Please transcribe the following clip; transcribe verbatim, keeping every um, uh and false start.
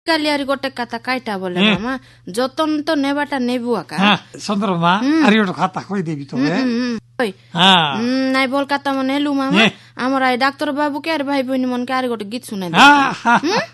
কালি আর গোটে কথা কাইটা বলে মামা যতন তো নেবাটা নেবু আকা চন্দ্রমা আর একটা কথা কই দেবি তো নাই বল কথা মনে এলু মামা আমার ডাক্তার বাবুকে আর ভাই বোন মনকে আর গোটে গীত শুনে